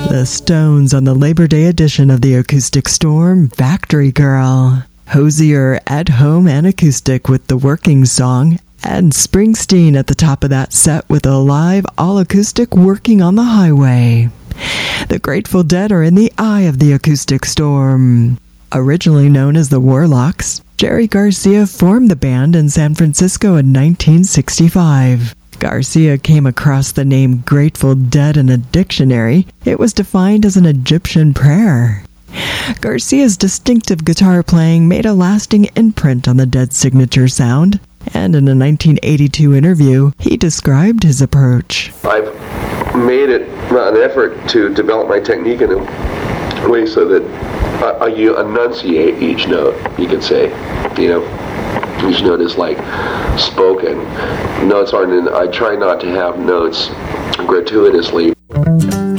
The Stones on the Labor Day edition of the Acoustic Storm, Factory Girl. Hozier at home and acoustic with the Working Song, and Springsteen at the top of that set with a live all-acoustic Working on the Highway. The Grateful Dead are in the eye of the acoustic storm. Originally known as the Warlocks, Jerry Garcia formed the band in San Francisco in 1965. Garcia came across the name Grateful Dead in a dictionary. It was defined as an Egyptian prayer. Garcia's distinctive guitar playing made a lasting imprint on the Dead signature sound, and in a 1982 interview, he described his approach. I've made it an effort to develop my technique in a way so that you enunciate each note, you could say. Each note is like spoken. Notes aren't I try not to have notes gratuitously.